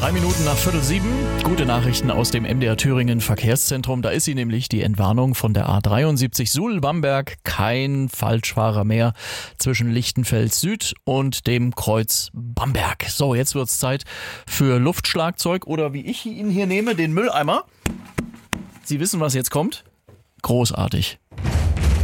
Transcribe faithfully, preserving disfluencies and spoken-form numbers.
Drei Minuten nach Viertel sieben. Gute Nachrichten aus dem M D R Thüringen Verkehrszentrum. Da ist sie nämlich, die Entwarnung von der A dreiundsiebzig Suhl-Bamberg. Kein Falschfahrer mehr zwischen Lichtenfels Süd und dem Kreuz Bamberg. So, jetzt wird's Zeit für Luftschlagzeug oder wie ich ihn hier nehme, den Mülleimer. Sie wissen, was jetzt kommt? Großartig.